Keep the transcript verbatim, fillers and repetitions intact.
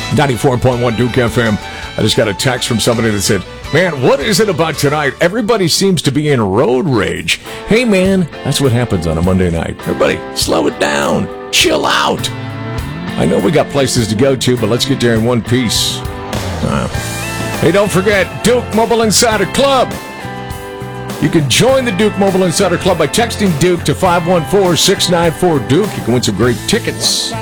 ninety-four point one Duke F M. I just got a text from somebody that said, man, what is it about tonight? Everybody seems to be in road rage. Hey, man, that's what happens on a Monday night. Everybody, slow it down. Chill out. I know we got places to go to, but let's get there in one piece. Uh, hey, don't forget, Duke Mobile Insider Club. You can join the Duke Mobile Insider Club by texting Duke to five one four, six nine four, Duke. You can win some great tickets.